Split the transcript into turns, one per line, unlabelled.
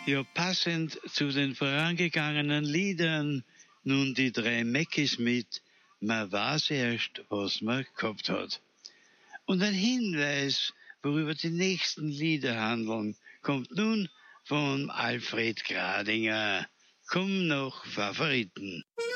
Ja, passend zu den vorangegangenen Liedern nun die drei Mäckis mit Man weiß erst, was man gehabt hat. Und ein Hinweis, worüber die nächsten Lieder handeln, kommt nun von Alfred Gradinger. Komm noch, Favoriten.